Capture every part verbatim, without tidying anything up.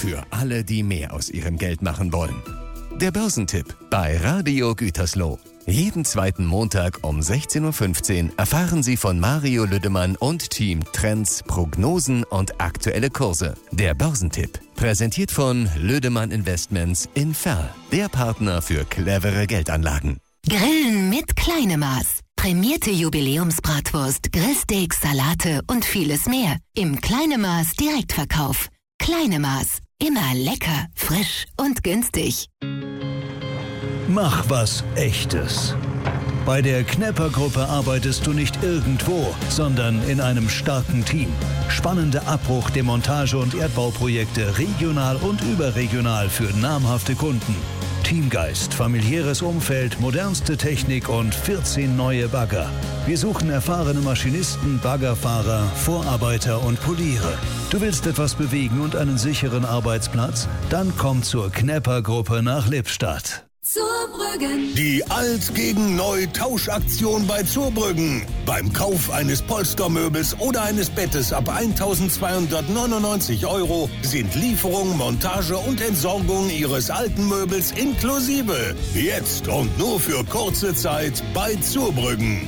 Für alle, die mehr aus ihrem Geld machen wollen. Der Börsentipp bei Radio Gütersloh. Jeden zweiten Montag um sechzehn Uhr fünfzehn erfahren Sie von Mario Lüdemann und Team Trends, Prognosen und aktuelle Kurse. Der Börsentipp, präsentiert von Lüdemann Investments in Verl, der Partner für clevere Geldanlagen. Grillen mit kleinem Maß. Prämierte Jubiläumsbratwurst, Grillsteaks, Salate und vieles mehr. Im kleinen Maß Direktverkauf. Kleine Maß. Immer lecker, frisch und günstig. Mach was Echtes. Bei der Knepper-Gruppe arbeitest du nicht irgendwo, sondern in einem starken Team. Spannende Abbruch-, Demontage- und Erdbauprojekte regional und überregional für namhafte Kunden. Teamgeist, familiäres Umfeld, modernste Technik und vierzehn neue Bagger. Wir suchen erfahrene Maschinisten, Baggerfahrer, Vorarbeiter und Poliere. Du willst etwas bewegen und einen sicheren Arbeitsplatz? Dann komm zur Knepper-Gruppe nach Lippstadt. Zurbrüggen. Die Alt gegen Neu Tauschaktion bei Zurbrüggen. Beim Kauf eines Polstermöbels oder eines Bettes ab eintausendzweihundertneunundneunzig Euro sind Lieferung, Montage und Entsorgung Ihres alten Möbels inklusive. Jetzt und nur für kurze Zeit bei Zurbrüggen.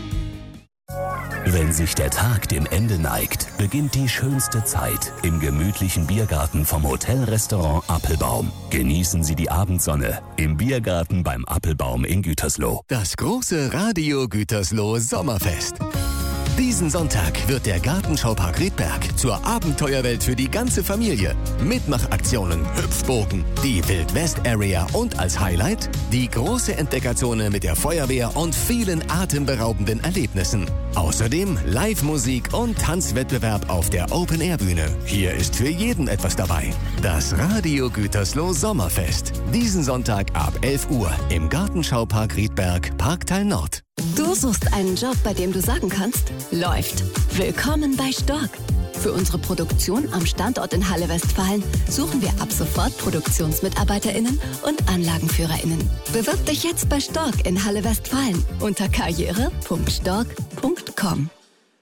Wenn sich der Tag dem Ende neigt, beginnt die schönste Zeit im gemütlichen Biergarten vom Hotel-Restaurant Appelbaum. Genießen Sie die Abendsonne im Biergarten beim Appelbaum in Gütersloh. Das große Radio Gütersloh Sommerfest. Diesen Sonntag wird der Gartenschaupark Riedberg zur Abenteuerwelt für die ganze Familie. Mitmachaktionen, Hüpfburgen, die Wild-West-Area und als Highlight die große Entdeckerzone mit der Feuerwehr und vielen atemberaubenden Erlebnissen. Außerdem Live-Musik und Tanzwettbewerb auf der Open-Air-Bühne. Hier ist für jeden etwas dabei. Das Radio Gütersloh Sommerfest. Diesen Sonntag ab elf Uhr im Gartenschaupark Riedberg, Parkteil Nord. Du suchst einen Job, bei dem du sagen kannst, läuft. Willkommen bei Stork. Für unsere Produktion am Standort in Halle Westfalen suchen wir ab sofort ProduktionsmitarbeiterInnen und AnlagenführerInnen. Bewirb dich jetzt bei Stork in Halle Westfalen unter karriere punkt stork punkt com.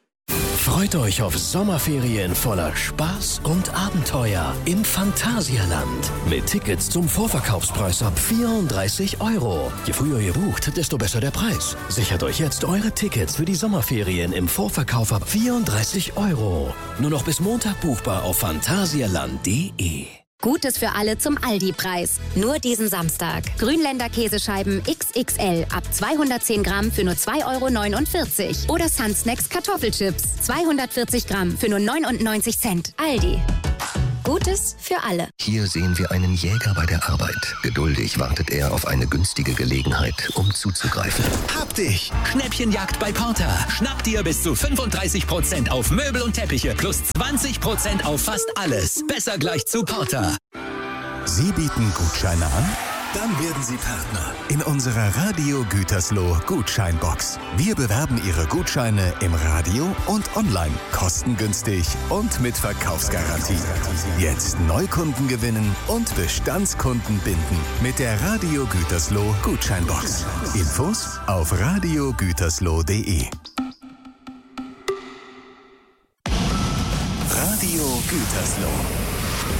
Freut euch auf Sommerferien voller Spaß und Abenteuer im Phantasialand. Mit Tickets zum Vorverkaufspreis ab vierunddreißig Euro. Je früher ihr bucht, desto besser der Preis. Sichert euch jetzt eure Tickets für die Sommerferien im Vorverkauf ab vierunddreißig Euro. Nur noch bis Montag buchbar auf phantasialand punkt de. Gutes für alle zum Aldi-Preis. Nur diesen Samstag. Grünländer Käsescheiben X X L ab zweihundertzehn Gramm für nur zwei Euro neunundvierzig. Oder Sunsnacks Kartoffelchips zweihundertvierzig Gramm für nur neunundneunzig Cent. Aldi. Gutes für alle. Hier sehen wir einen Jäger bei der Arbeit. Geduldig wartet er auf eine günstige Gelegenheit, um zuzugreifen. Hab dich! Schnäppchenjagd bei Porter. Schnapp dir bis zu fünfunddreißig Prozent auf Möbel und Teppiche plus zwanzig Prozent auf fast alles. Besser gleich zu Porter. Sie bieten Gutscheine an? Dann werden Sie Partner in unserer Radio Gütersloh Gutscheinbox. Wir bewerben Ihre Gutscheine im Radio und online, kostengünstig und mit Verkaufsgarantie. Jetzt Neukunden gewinnen und Bestandskunden binden mit der Radio Gütersloh Gutscheinbox. Infos auf radio gütersloh punkt de. Radio Gütersloh.